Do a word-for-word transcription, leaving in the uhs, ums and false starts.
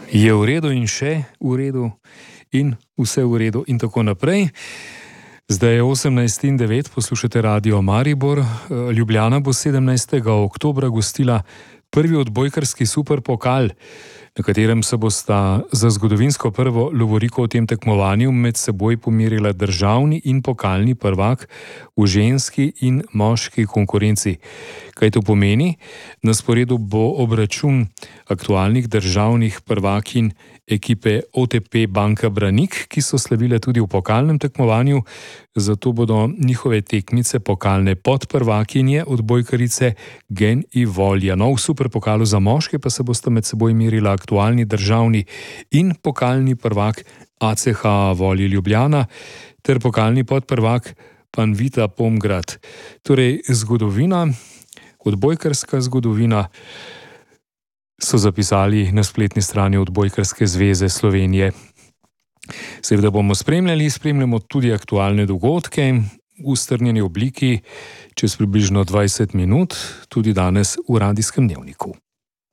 Je v redu in še v redu in vse v redu in tako naprej. Zdaj je osemnajst in devet, poslušate Radio Maribor. Ljubljana bo sedemnajstega oktobra gostila prvi odbojkarski superpokal, na katerem se bosta za zgodovinsko prvo lovoriko v tem tekmovanju med seboj pomerila državni in pokalni prvak v ženski in moški konkurenci. Kaj to pomeni? Na sporedu bo obračun aktualnih državnih prvakinj ekipe O T P Banka Branik, ki so slavile tudi v pokalnem tekmovanju, zato bodo njihove tekmice pokalne podprvakinje odbojkarice Gen in Volja. No, v superpokalu za moške pa se bosta med seboj merila aktualni državni in pokalni prvak A C H Volji Ljubljana ter pokalni podprvak Panvita Pomgrad. Torej, zgodovina, odbojkarska zgodovina, so zapisali na spletni strani Odbojkarske zveze Slovenije. Seveda bomo spremljali, spremljamo tudi aktualne dogodke v strnjeni obliki čez približno dvajset minut, tudi danes v Radijskem dnevniku.